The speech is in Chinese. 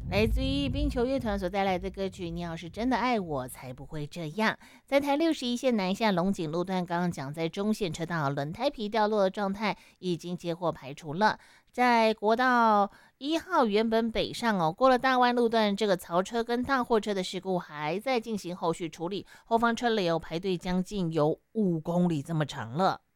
来自于冰球乐团所带来的歌曲《你要是真的爱我，才不会这样》。在台61线南下龙井路段，刚刚讲在中线车道轮胎皮掉落的状态已经接获排除了。在国道1号原本北上过了大弯路段，这个槽车跟大货车的事故还在进行后续处理，后方车流排队将近有5公里这么长了。